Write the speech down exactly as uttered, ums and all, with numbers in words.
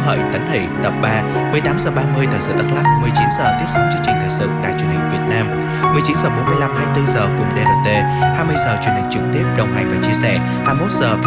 Hợi Tấn Hỷ tập ba, mười tám giờ ba mươi thời sự Đắk Lắk, mười chín giờ tiếp sóng chương trình thời sự Đài Truyền hình Việt Nam, mười chín giờ bốn mươi lăm hai mươi tư giờ cùng đê rờ tê, hai mươi giờ truyền hình trực tiếp đồng hành và chia sẻ, hai mươi mốt giờ